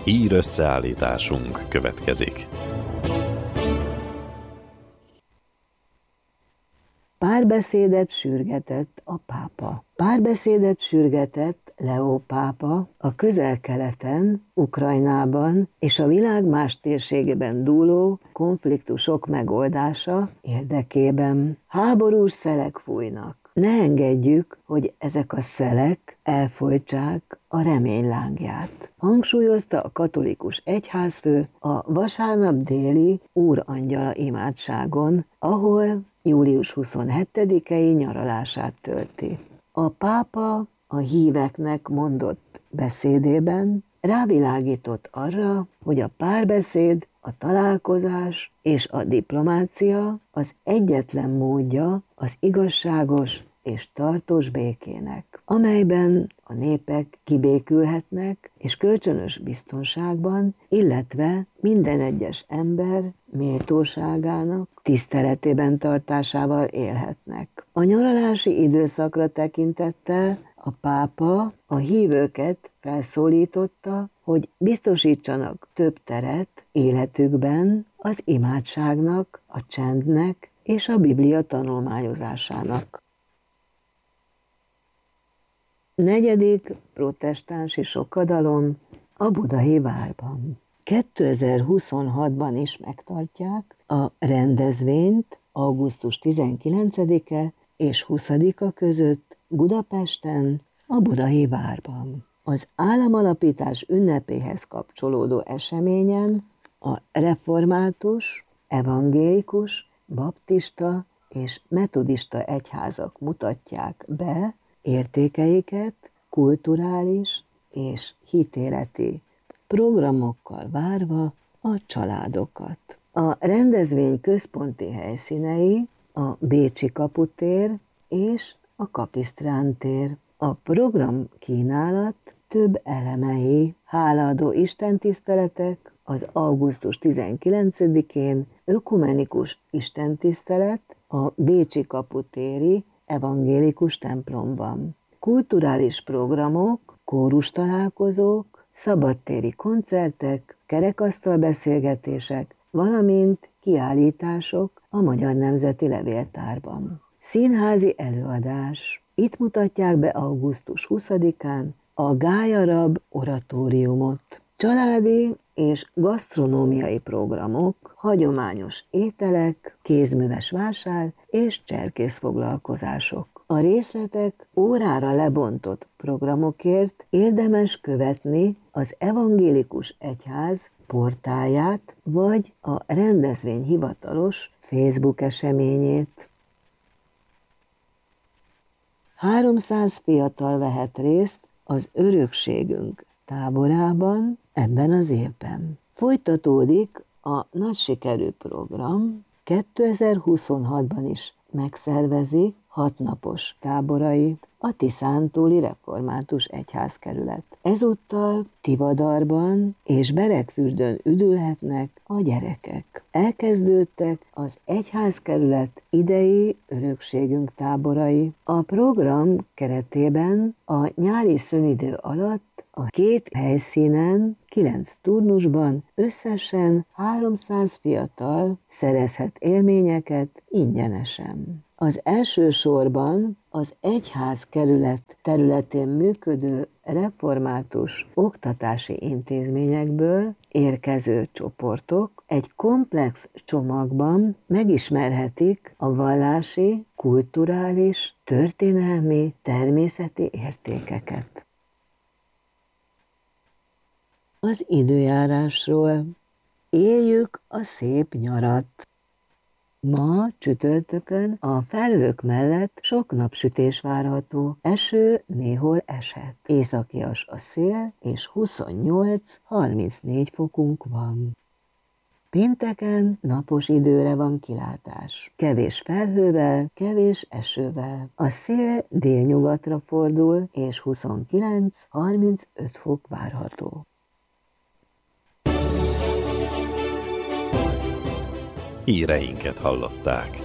Hír összeállításunk következik. Párbeszédet sürgetett a pápa. Párbeszédet sürgetett Leó pápa a Közel-Keleten, Ukrajnában és a világ más térségében dúló konfliktusok megoldása érdekében. Háborús szelek fújnak. Ne engedjük, hogy ezek a szelek elfojtsák a remény lángját, hangsúlyozta a katolikus egyházfő a vasárnap déli Úrangyala imádságon, ahol július 27-i nyaralását tölti. A pápa a híveknek mondott beszédében rávilágított arra, hogy a párbeszéd, a találkozás és a diplomácia az egyetlen módja az igazságos és tartós békének, amelyben a népek kibékülhetnek és kölcsönös biztonságban, illetve minden egyes ember méltóságának tiszteletében tartásával élhetnek. A nyaralási időszakra tekintettel a pápa a hívőket felszólította, hogy biztosítsanak több teret életükben az imádságnak, a csendnek és a Biblia tanulmányozásának. Negyedik protestánsi sokadalom a Budai Várban. 2026-ban is megtartják a rendezvényt augusztus 19-e és 20-a között Budapesten, a Budai Várban. Az államalapítás ünnepéhez kapcsolódó eseményen a református, evangélikus, baptista és metodista egyházak mutatják be értékeiket kulturális és hitéleti programokkal várva a családokat. A rendezvény központi helyszínei a Bécsi kaputér és a Kapisztrán tér. A program kínálat több elemei, hálaadó istentiszteletek, az augusztus 19-én ökumenikus istentisztelet a Bécsi kaputéri evangélikus templomban. Kulturális programok, kórustalálkozók, szabadtéri koncertek, kerekasztalbeszélgetések, valamint kiállítások a Magyar Nemzeti Levéltárban. Színházi előadás. Itt mutatják be augusztus 20-án a Gályarab oratóriumot. Családi és gasztronómiai programok, hagyományos ételek, kézműves vásár és cserkészfoglalkozások. A részletek órára lebontott programokért érdemes követni az Evangélikus Egyház portáját vagy a rendezvény hivatalos Facebook eseményét. 300 fiatal vehet részt az Örökségünk táborában ebben az évben. Folytatódik a nagy sikerű program, 2026-ban is megszervezi 6 napos táborait a Tiszántúli Református Egyházkerület. Ezúttal Tivadarban és Beregfürdőn üdülhetnek a gyerekek. Elkezdődtek az egyházkerület idei Örökségünk táborai. A program keretében a nyári szünidő alatt a 2 helyszínen, 9 turnusban összesen 300 fiatal szerezhet élményeket ingyenesen. Az első sorban az egyházkerület területén működő református oktatási intézményekből érkező csoportok egy komplex csomagban megismerhetik a vallási, kulturális, történelmi, természeti értékeket. Az időjárásról. Éljük a szép nyarat. Ma csütörtökön a felhők mellett sok napsütés várható, eső néhol eshet. Északias a szél, és 28-34 fokunk van. Pénteken napos időre van kilátás. Kevés felhővel, kevés esővel. A szél délnyugatra fordul, és 29-35 fok várható. Híreinket hallották.